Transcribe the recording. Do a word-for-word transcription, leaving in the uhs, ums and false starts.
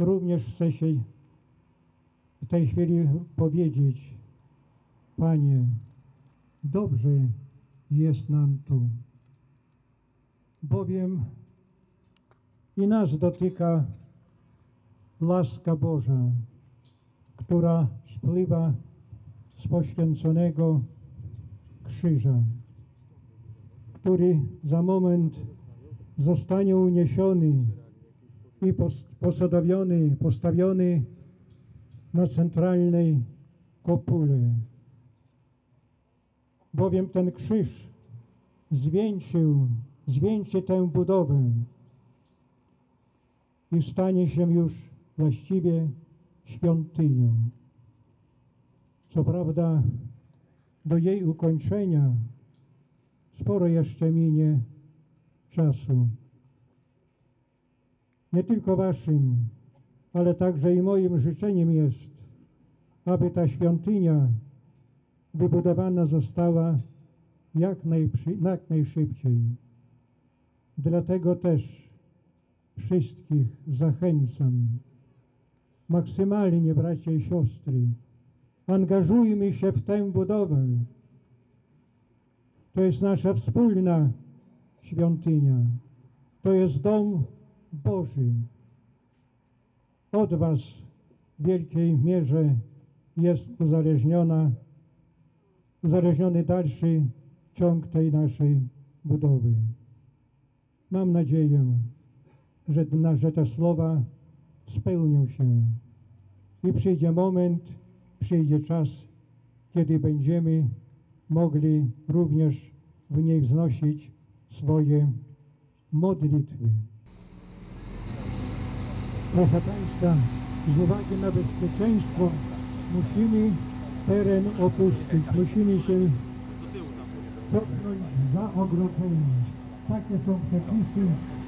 również chcę się w tej chwili powiedzieć: Panie, dobrze jest nam tu, bowiem i nas dotyka łaska Boża, która spływa z poświęconego krzyża, który za moment zostanie uniesiony i posadowiony, postawiony na centralnej kopule. Bowiem ten krzyż zwieńczył, zwieńczy tę budowę i stanie się już właściwie świątynią. Co prawda do jej ukończenia sporo jeszcze minie czasu. Nie tylko waszym, ale także i moim życzeniem jest, aby ta świątynia wybudowana została jak, najprzy- jak najszybciej. Dlatego też wszystkich zachęcam, maksymalnie, bracia i siostry, angażujmy się w tę budowę. To jest nasza wspólna świątynia. To jest dom Boży. Od was w wielkiej mierze jest uzależniona, uzależniony dalszy ciąg tej naszej budowy. Mam nadzieję, że, że te słowa spełnią się i przyjdzie moment, przyjdzie czas, kiedy będziemy mogli również w niej wznosić swoje modlitwy. Proszę Państwa, z uwagi na bezpieczeństwo musimy teren opuścić, musimy się cofnąć za ogrodzenie. Takie są przepisy